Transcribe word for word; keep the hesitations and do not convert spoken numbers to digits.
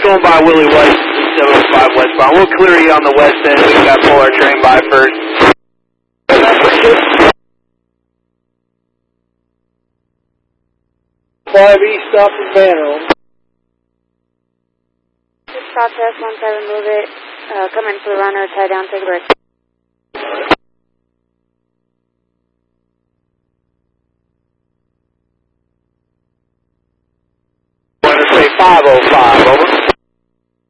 going by Willie White, seven oh five westbound. We'll clear you on the west end. We've got to pull our train by first. five East, stop in Banner. Southwest one seven, move it. Uh, come in for the runner, tie down, take a break. Want to say five oh five, over.